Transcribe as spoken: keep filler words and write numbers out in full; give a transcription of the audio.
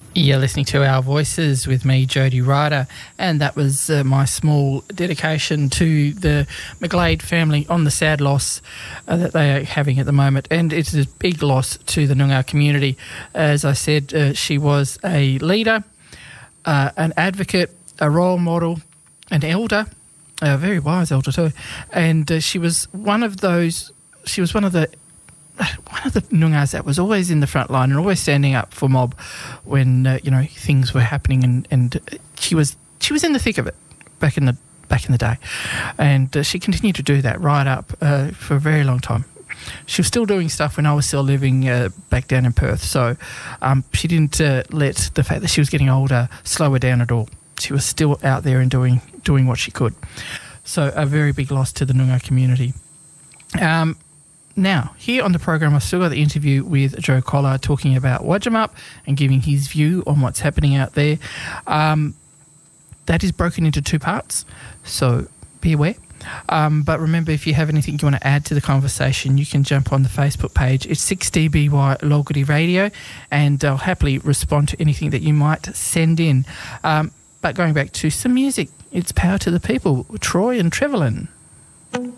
You're listening to Our Voices with me, Jody Ryder, and that was uh, my small dedication to the McGlade family on the sad loss uh, that they are having at the moment. And it's a big loss to the Noongar community. As I said, uh, she was a leader, uh, an advocate, a role model, an elder, a very wise elder too. And uh, she was one of those, she was one of the one of the Noongars that was always in the front line and always standing up for mob when uh, you know things were happening, and, and she was she was in the thick of it back in the back in the day, and uh, she continued to do that right up uh, for a very long time. She was still doing stuff when I was still living uh, back down in Perth, so um, she didn't uh, let the fact that she was getting older slow her down at all. She was still out there and doing doing what she could. So a very big loss to the Noongar community. Um, Now, here on the program, I've still got the interview with Joe Collar talking about Wadjamup and giving his view on what's happening out there. Um, that is broken into two parts, so be aware. Um, but remember, if you have anything you want to add to the conversation, you can jump on the Facebook page. It's six D B Y Logody Radio, and I'll happily respond to anything that you might send in. Um, but going back to some music, it's Power to the People, Troy and Trevelyan.